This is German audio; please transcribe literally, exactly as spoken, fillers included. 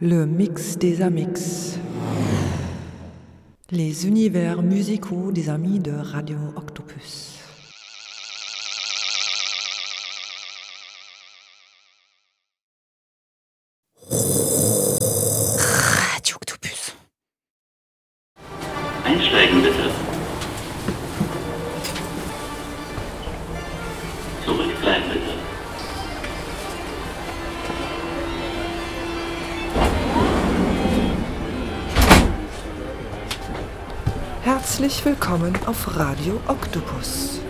Le mix des amix. Les univers musicaux des amis de Radio Octopus. Radio Octopus. Einsteigen bitte. Zurückbleiben bitte. Herzlich willkommen auf Radio Octopus.